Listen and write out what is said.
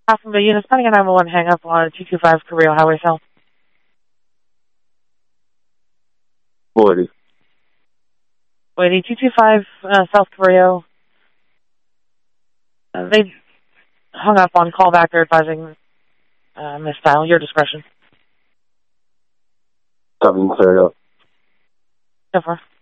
Alpha Million is planning a 911 hang up on 225 Carrillo Highway South. 40. 225 South Carrillo. They hung up on callback. They're advising misdial. Your discretion. 7 cleared up. So far.